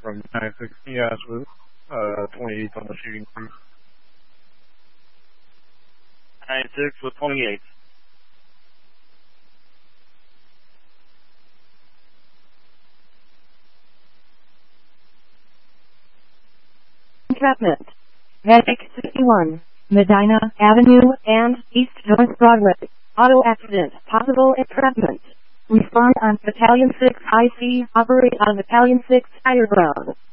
from 9-6 Yes with 28th on the shooting crew. 9-6 with 28. Entrapment. Medic 61, Medina Avenue and East North Broadway. Auto accident. Possible entrapment. Respond on Battalion 6 IC. Operate on Battalion 6 higher ground.